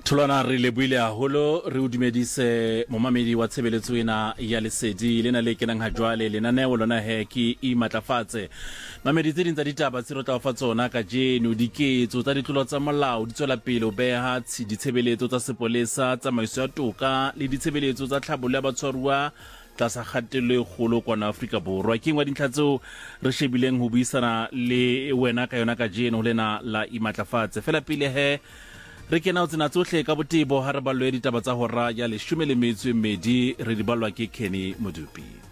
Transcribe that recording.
Tholwana re lebuile haholo re udumedise momamedi wa tshebeletso ena ya lesedi lena le kenang ha jwale lenaneo lona he ke imatlafatse mamedi tse ding tsa ditaba tse re tla fa tsona ka jeno diketso tsa ditlolo tsa molao di tswela pele o beha ditshebeletso tsa sepolesa tsamaiso ya toka le ditshebeletso tsa tlhabollo ya batshwaruwa tlasa kgatello e kgolo kwana Afrika Borwa ke ngwa dintlha tseo re shebileng ho buisana le wena ka yona ka jeno lena la imatlafatse fela pele he re kena o tsena tsohle ka botebo ha re balwe ditaba tsa hora ya 12 re di balwa ke Kenny Modupi.